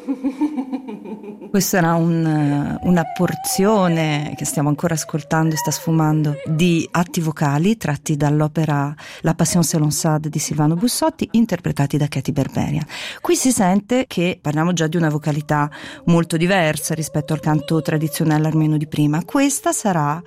Questa era una porzione che stiamo ancora ascoltando e sta sfumando di atti vocali tratti dall'opera La Passion selon Sade di Silvano Bussotti, interpretati da Katy Berberian. Qui si sente che parliamo già di una vocalità molto diversa rispetto al canto tradizionale armeno di prima. Questa sarà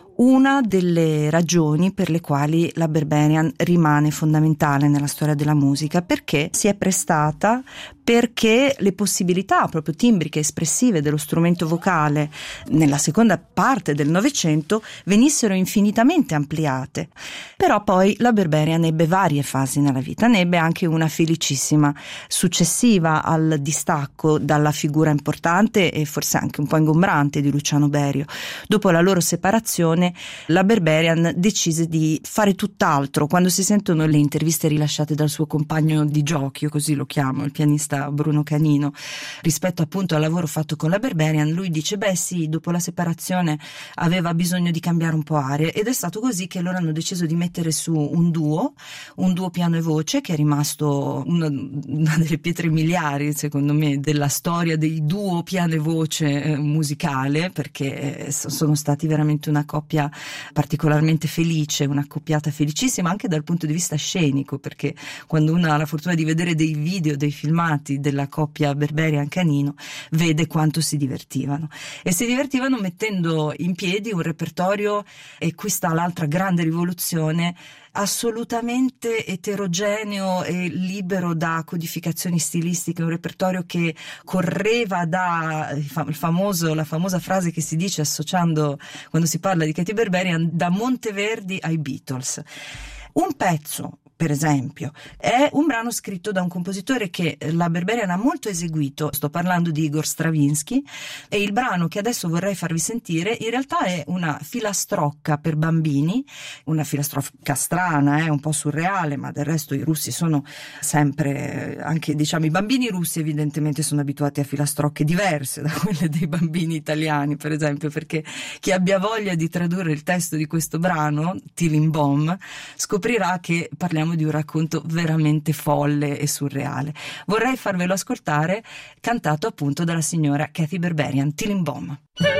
una delle ragioni per le quali la Berberian rimane fondamentale nella storia della musica, perché si è prestata, perché le possibilità proprio timbriche e espressive dello strumento vocale nella seconda parte del Novecento venissero infinitamente ampliate. Però poi la Berberian ebbe varie fasi nella vita, ne ebbe anche una felicissima successiva al distacco dalla figura importante e forse anche un po' ingombrante di Luciano Berio. Dopo la loro separazione la Berberian decise di fare tutt'altro. Quando si sentono le interviste rilasciate dal suo compagno di giochi, io così lo chiamo, il pianista Bruno Canino, rispetto appunto al lavoro fatto con la Berberian, lui dice beh sì, dopo la separazione aveva bisogno di cambiare un po' aria, ed è stato così che loro hanno deciso di mettere su un duo piano e voce, che è rimasto una delle pietre miliari secondo me della storia dei duo piano e voce musicale, perché sono stati veramente una coppia particolarmente felice, un'accoppiata felicissima anche dal punto di vista scenico, perché quando uno ha la fortuna di vedere dei video, dei filmati della coppia Berberian-Canino, vede quanto si divertivano, e si divertivano mettendo in piedi un repertorio, e qui sta l'altra grande rivoluzione, assolutamente eterogeneo e libero da codificazioni stilistiche, un repertorio che correva da la famosa frase che si dice associando, quando si parla di Katy Berberian, da Monteverdi ai Beatles. Un pezzo, per esempio, è un brano scritto da un compositore che la Berberian ha molto eseguito, sto parlando di Igor Stravinsky, e il brano che adesso vorrei farvi sentire in realtà è una filastrocca per bambini, una filastrocca strana, un po' surreale, ma del resto i russi sono sempre, anche diciamo i bambini russi evidentemente sono abituati a filastrocche diverse da quelle dei bambini italiani, per esempio, perché chi abbia voglia di tradurre il testo di questo brano, Tilim-Bom, scoprirà che parliamo di un racconto veramente folle e surreale. Vorrei farvelo ascoltare, cantato appunto dalla signora Katy Berberian, Tilim-Bom.